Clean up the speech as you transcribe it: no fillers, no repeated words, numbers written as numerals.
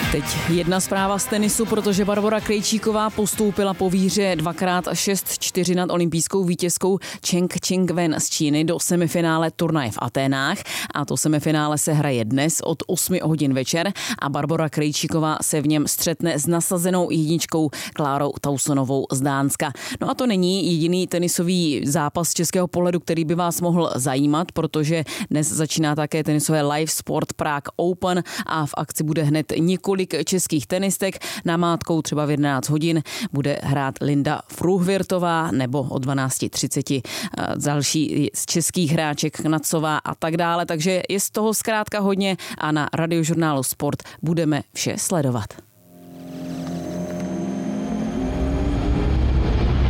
Teď jedna zpráva z tenisu, protože Barbora Krejčíková postoupila po výhře 2x6-4 nad olympijskou vítězkou Cheng Qingwen z Číny do semifinále turnaje v Aténách. A to semifinále se hraje dnes od 8 hodin večer a Barbora Krejčíková se v něm střetne s nasazenou jedničkou Klárou Tausonovou z Dánska. No a to není jediný tenisový zápas z českého pohledu, který by vás mohl zajímat, protože dnes začíná také tenisové Live Sport Prague Open a v akci bude hned několik českých tenistek. Namátkou třeba v 11 hodin bude hrát Linda Fruhvirtová nebo o 12:30 další z českých hráček Knacová a tak dále. Takže je z toho zkrátka hodně a na Radiožurnálu Sport budeme vše sledovat.